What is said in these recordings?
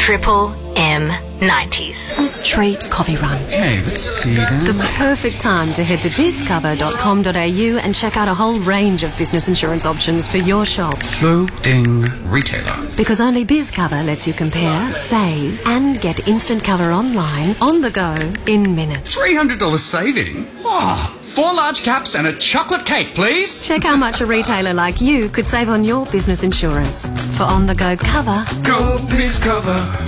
Triple M 90s. This is Treat Coffee Run. Okay, let's see then. The perfect time to head to bizcover.com.au and check out a whole range of business insurance options for your shop. Loading retailer. Because only BizCover lets you compare, save, and get instant cover online, on the go, in minutes. $300 saving? Wow. 4 large caps and a chocolate cake, please. Check how much a retailer like you could save on your business insurance. For on-the-go cover, Go BizCover.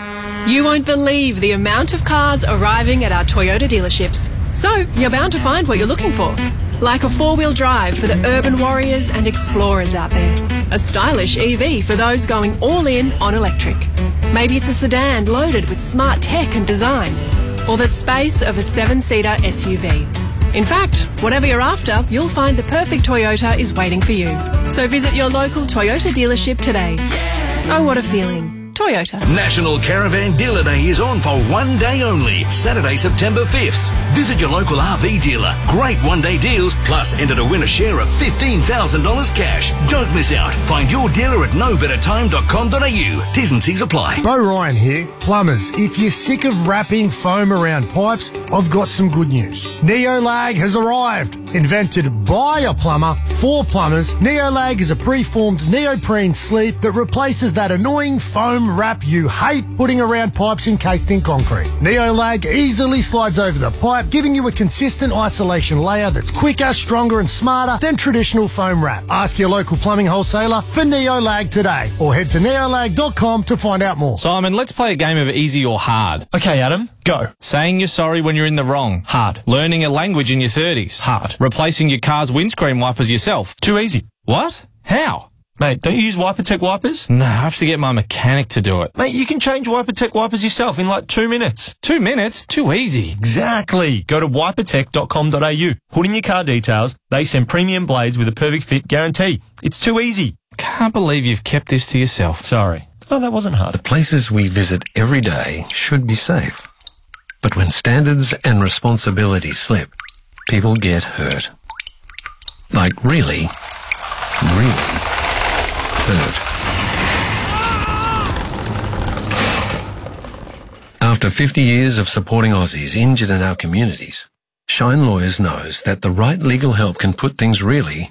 You won't believe the amount of cars arriving at our Toyota dealerships. So, you're bound to find what you're looking for. Like a 4-wheel drive for the urban warriors and explorers out there. A stylish EV for those going all in on electric. Maybe it's a sedan loaded with smart tech and design. Or the space of a 7-seater SUV. In fact, whatever you're after, you'll find the perfect Toyota is waiting for you. So visit your local Toyota dealership today. Oh, what a feeling. Toyota. National Caravan Dealer Day is on for one day only, Saturday, September 5th. Visit your local RV dealer. Great one-day deals, plus enter to win a share of $15,000 cash. Don't miss out. Find your dealer at nobettertime.com.au. T's and C's apply. Bo Ryan here. Plumbers, if you're sick of wrapping foam around pipes, I've got some good news. Neolag has arrived. Invented by a plumber for plumbers, Neolag is a preformed neoprene sleeve that replaces that annoying foam wrap you hate putting around pipes encased in concrete. Neolag easily slides over the pipe, giving you a consistent isolation layer that's quicker, stronger and smarter than traditional foam wrap. Ask your local plumbing wholesaler for Neolag today or head to neolag.com to find out more. Simon, let's play a game of easy or hard. Okay, Adam, go. Saying you're sorry when you're in the wrong. Hard. Learning a language in your 30s. Hard. Replacing your car's windscreen wipers yourself. Too easy. What? How? Mate, don't you use WiperTech wipers? No, I have to get my mechanic to do it. Mate, you can change WiperTech wipers yourself in like 2 minutes. 2 minutes? Too easy. Exactly. Go to wipertech.com.au. Put in your car details. They send premium blades with a perfect fit guarantee. It's too easy. Can't believe you've kept this to yourself. Sorry. Oh, that wasn't hard. The places we visit every day should be safe. But when standards and responsibilities slip, people get hurt. Like really hurt. After 50 years of supporting Aussies injured in our communities, Shine Lawyers knows that the right legal help can put things really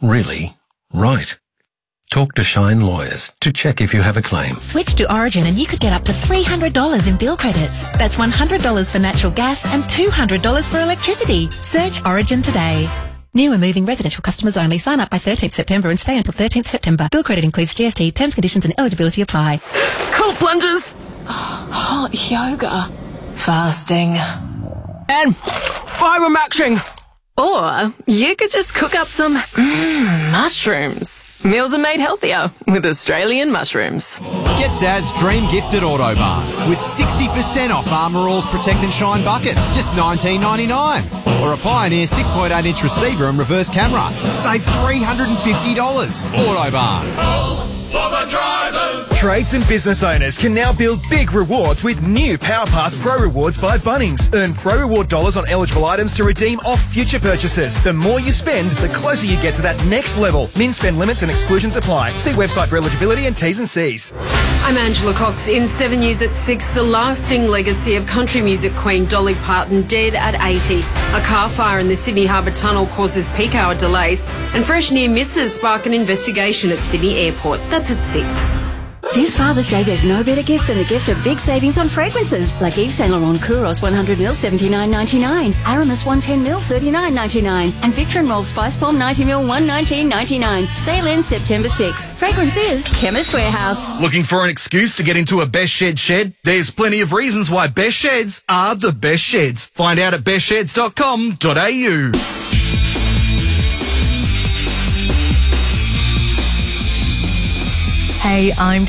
right. Talk to Shine Lawyers to check if you have a claim. Switch to Origin and you could get up to $300 in bill credits. That's $100 for natural gas and $200 for electricity. Search Origin today. New and moving residential customers only. Sign up by 13th September and stay until 13th September. Bill credit includes GST. Terms, conditions and eligibility apply. Cool plunges. Hot yoga. Fasting. And fibre-maxing. Or you could just cook up some mushrooms. Meals are made healthier with Australian mushrooms. Get Dad's dream gift at Autobarn with 60% off Armour All's Protect and Shine bucket, just $19.99. Or a Pioneer 6.8-inch receiver and reverse camera. Save $350. Autobarn. For the drivers. Trades and business owners can now build big rewards with new PowerPass Pro Rewards by Bunnings. Earn Pro Reward dollars on eligible items to redeem off future purchases. The more you spend, the closer you get to that next level. Min spend limits and exclusions apply. See website for eligibility and T's and C's. I'm Angela Cox. In 7 News at 6, the lasting legacy of country music queen Dolly Parton dead at 80. A car fire in the Sydney Harbour Tunnel causes peak hour delays, and fresh near misses spark an investigation at Sydney Airport. That's at 6. This Father's Day, there's no better gift than the gift of big savings on fragrances. Like Yves Saint Laurent Kouros 100ml $79.99, Aramis 110ml $39.99, and Victor and Rolf Spice Palm 90ml $119.99. Sale ends September 6. Fragrance is Chemist Warehouse. Looking for an excuse to get into a Best Shed? There's plenty of reasons why Best Sheds are the best sheds. Find out at bestsheds.com.au. Hey, I'm